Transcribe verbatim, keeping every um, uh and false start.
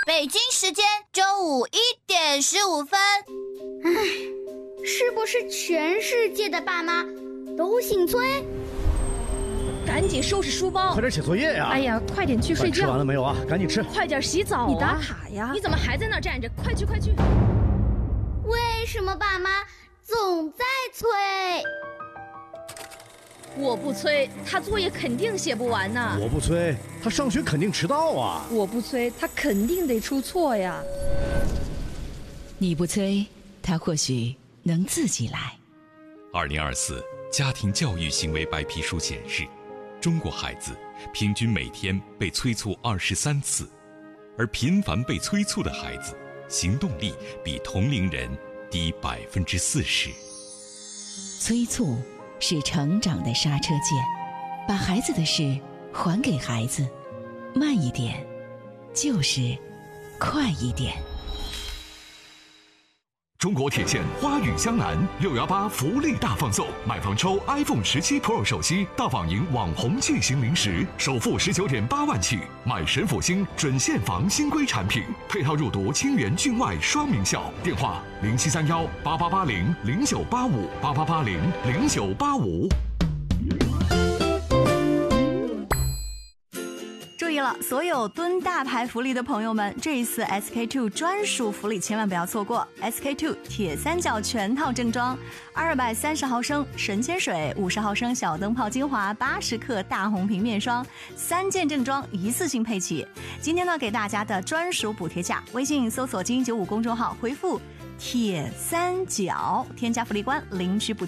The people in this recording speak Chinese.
北京时间周五一点十五分。 唉，是不是全世界的爸妈都姓崔？ 赶紧收拾书包， 快点写作业呀！ 哎呀，快点去睡觉。 吃完了没有啊？赶紧吃。 快点洗澡啊！ 你打卡呀？ 你怎么还在那儿站着？快去快去！ 为什么爸妈总在催？ 我不催，他作业肯定写不完呢。 我不催，他上学肯定迟到啊。 我不催，他肯定得出错呀。 你不催，他或许能自己来。 二零二四家庭教育行为白皮书显示，中国孩子平均每天被催促二十三次，而频繁被催促的孩子，行动力比同龄人低百分之四十。 催促是成长的刹车键，把孩子的事还给孩子，慢一点，就是快一点。 中国铁线花语江南六幺八福利大放送，买房抽 iPhone 十七 Pro 手机，大仿赢网红巨型零食，首付十九点八万起，买神府星准现房新规产品，配套入读清源郡外双名校。电话零七三幺八八八零零九八五八八八零零九八五。 注意了，所有蹲大牌福利的朋友们，这一次 S K two 专属福利千万不要错过。S K two 铁三角全套正装，二百三十毫升神仙水，五十毫升小灯泡精华，八十克大红瓶面霜，三件正装一次性配齐。今天呢，给大家的专属补贴价，微信搜索金九五公众号回复铁三角，添加福利官领取补贴。